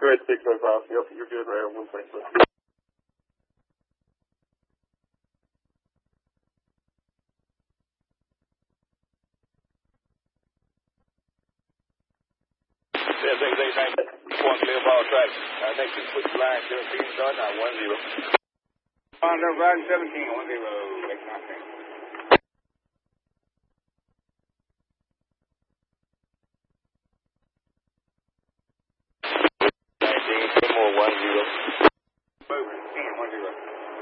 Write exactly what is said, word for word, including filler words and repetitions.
Good, six oh five. Yep, you're good, right on one point six. Yeah, they, they, they, one clear ball track. Uh, next to switch line seventeen, start now, one zero. On the run seventeen, one zero, make nothing. nineteen, ten more, one zero. Moving, ten, one zero.